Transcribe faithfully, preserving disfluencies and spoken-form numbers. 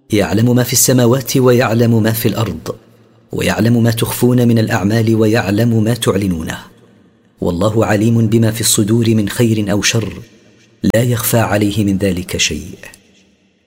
يعلم ما في السماوات ويعلم ما في الأرض، ويعلم ما تخفون من الأعمال ويعلم ما تعلنونه، والله عليم بما في الصدور من خير أو شر، لا يخفى عليه من ذلك شيء.